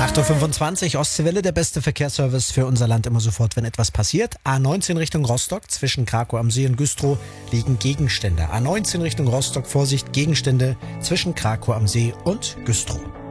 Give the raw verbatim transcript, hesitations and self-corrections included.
acht Uhr fünfundzwanzig, Ostseewelle, der beste Verkehrsservice für unser Land immer sofort, wenn etwas passiert. A neunzehn Richtung Rostock, zwischen Krakow am See und Güstrow liegen Gegenstände. A neunzehn Richtung Rostock, Vorsicht, Gegenstände zwischen Krakow am See und Güstrow.